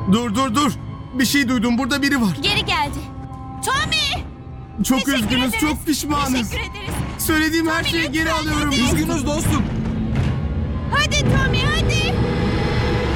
Dur. Bir şey duydum. Burada biri var. Geri geldi. Tommy! Çok Teşekkür üzgünüz. ederiz. Çok pişmanız. Teşekkür ederiz. Söylediğim her Tommy, şeyi geri lütfen alıyorum. hadi. Üzgünüz dostum.